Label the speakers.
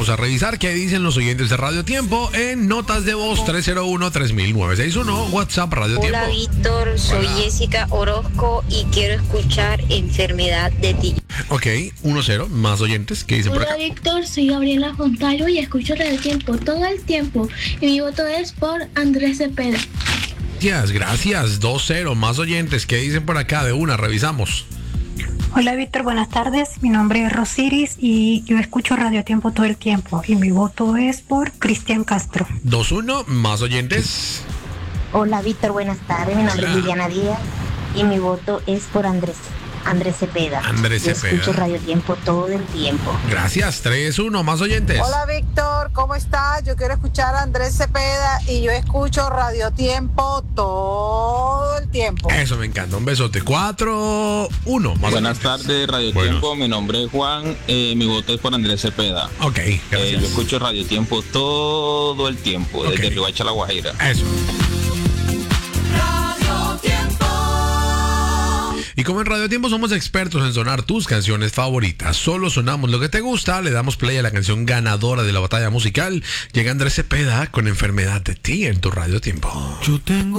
Speaker 1: vamos a revisar qué dicen los oyentes de Radio Tiempo en notas de voz 301-3000-961, WhatsApp Radio Tiempo.
Speaker 2: Hola Víctor, soy Jessica Orozco y quiero escuchar Enfermedad de ti.
Speaker 1: Ok, 1-0, más oyentes, ¿qué dicen por acá?
Speaker 3: Hola Víctor, soy Gabriela Fontalo y escucho Radio Tiempo todo el tiempo y mi voto es por Andrés Cepeda.
Speaker 1: Gracias, 2-0, más oyentes, ¿qué dicen por acá? De una, revisamos.
Speaker 4: Hola Víctor, buenas tardes. Mi nombre es Rosiris y yo escucho Radio Tiempo todo el tiempo y mi voto es por Cristian Castro.
Speaker 1: 2-1, más oyentes.
Speaker 5: Hola Víctor, buenas tardes. Mi nombre es Liliana Díaz y mi voto es por Andrés Cepeda. Yo escucho Radio Tiempo todo el tiempo.
Speaker 1: Gracias, 3-1, más oyentes.
Speaker 6: Hola Víctor, ¿cómo estás? Yo quiero escuchar a Andrés Cepeda y yo escucho Radio Tiempo todo el tiempo.
Speaker 1: Eso me encanta, un besote. 4-1, más
Speaker 7: Buenas
Speaker 1: oyentes.
Speaker 7: tardes, Radio Tiempo, mi nombre es Juan, mi voto es por Andrés Cepeda.
Speaker 1: Ok, gracias.
Speaker 7: Yo escucho Radio Tiempo todo el tiempo, desde Riohacha a La Guajira.
Speaker 1: Eso. Y como en Radio Tiempo somos expertos en sonar tus canciones favoritas, solo sonamos lo que te gusta, le damos play a la canción ganadora de la batalla musical. Llega Andrés Cepeda con Enfermedad de ti en tu Radio Tiempo.
Speaker 8: Yo tengo